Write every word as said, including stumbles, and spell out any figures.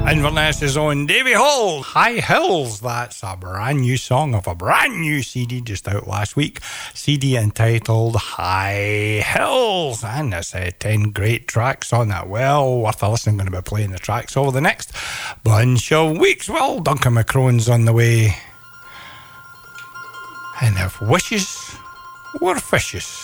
Inverness's own Davy Hall, High Hills. That's a brand new song of a brand new C D just out last week. C D entitled High Hills. And there's uh, ten great tracks on that. Well, worth a listen. I'm going to be playing the tracks over the next bunch of weeks. Well, Duncan McCrone's on the way. And if wishes were fishes.